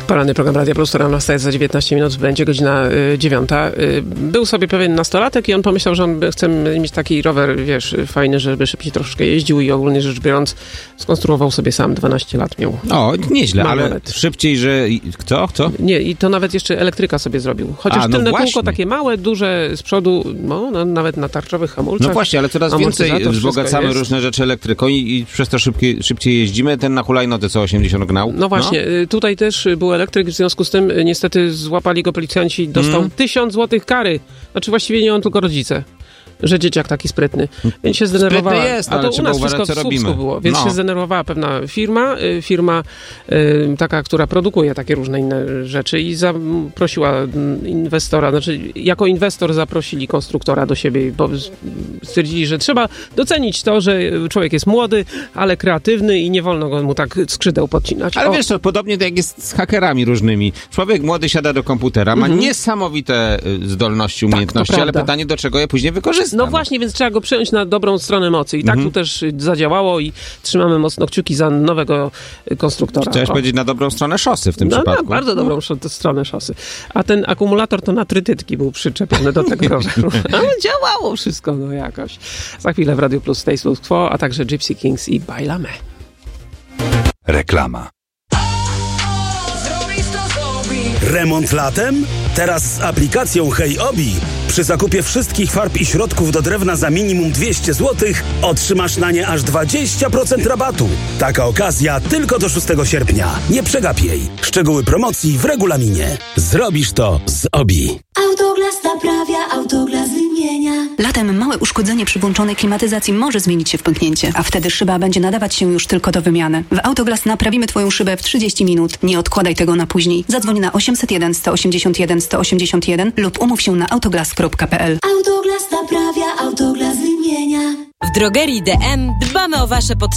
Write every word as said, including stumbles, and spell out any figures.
Poranny program Radia Plus, to rano wstaje za dziewiętnaście minut, będzie godzina y, dziewiąta. Y, był sobie pewien nastolatek i on pomyślał, że on chce mieć taki rower, wiesz, fajny, żeby szybciej troszkę jeździł i ogólnie rzecz biorąc skonstruował sobie sam, dwanaście lat miał. O, nieźle, Ma ale nawet. szybciej, że... Kto? Kto? Nie, i to nawet jeszcze elektryka sobie zrobił. Chociaż A, no tylne właśnie. kółko takie małe, duże z przodu, no, no nawet na tarczowych hamulcach. No właśnie, ale coraz więcej amortyzator, wzbogacamy wszystko jest. różne rzeczy elektryką i, i przez to szybciej, szybciej jeździmy. Ten na hulajnodze co osiemdziesiąt gnał. No właśnie, y, tutaj też był elektryk, w związku z tym y, niestety złapali go policjanci, dostał Mm. tysiąc złotych kary. Znaczy właściwie nie on, tylko rodzice. Że dzieciak taki sprytny. Więc się zdenerwowała. Sprytny jest, A ale to u trzeba nas uważać, wszystko co w Słupsku robimy. było. Więc No. się zdenerwowała pewna firma, y, firma y, taka, która produkuje takie różne inne rzeczy i zaprosiła mm, inwestora, znaczy jako inwestor zaprosili konstruktora do siebie, bo stwierdzili, że trzeba docenić to, że człowiek jest młody, ale kreatywny i nie wolno go mu tak skrzydeł podcinać. Ale O, wiesz co, podobnie tak jak jest z hakerami różnymi. Człowiek młody siada do komputera, ma Mhm. niesamowite y, zdolności, umiejętności, ale prawda. pytanie, do czego je później wykorzysta. No właśnie, więc trzeba go przejąć na dobrą stronę mocy. I tak Mhm. tu też y, zadziałało i trzymamy mocno kciuki za nowego y, konstruktora. Chciałeś O. powiedzieć na dobrą stronę szosy w tym No, przypadku. na bardzo dobrą sz- stronę szosy. A ten akumulator to na trytytki był przyczepiony do tego roweru. Ale działało wszystko, no jakoś. Za chwilę w Radio Plus Stay Status Quo, a także Gypsy Kings i Bailame. Reklama. Remont latem? Teraz z aplikacją Hej Obi. Przy zakupie wszystkich farb i środków do drewna za minimum dwieście złotych otrzymasz na nie aż dwadzieścia procent rabatu. Taka okazja tylko do szóstego sierpnia. Nie przegap jej. Szczegóły promocji w regulaminie. Zrobisz to z Obi. Autoglas naprawia, Autoglas wymienia. Latem małe uszkodzenie przy włączonej klimatyzacji może zmienić się w pęknięcie, a wtedy szyba będzie nadawać się już tylko do wymiany. W Autoglas naprawimy Twoją szybę w trzydzieści minut. Nie odkładaj tego na później. Zadzwoń na osiemset jeden sto osiemdziesiąt jeden sto osiemdziesiąt jeden lub umów się na autoglas kropka p l. Autoglas naprawia, Autoglas wymienia. W drogerii D M dbamy o Wasze potrzeby.